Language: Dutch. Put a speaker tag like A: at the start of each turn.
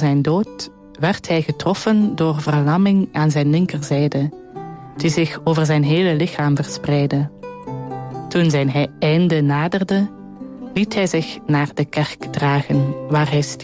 A: zijn dood werd hij getroffen door verlamming aan zijn linkerzijde, die zich over zijn hele lichaam verspreidde. Toen zijn einde naderde, liet hij zich naar de kerk dragen, waar hij stierf.